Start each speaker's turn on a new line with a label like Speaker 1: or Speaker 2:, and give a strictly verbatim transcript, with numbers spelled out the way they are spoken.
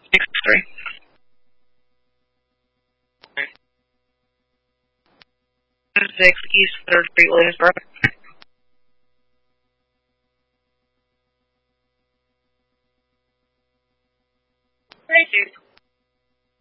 Speaker 1: six three. Six East Third Street, Williamsburg. Thank you.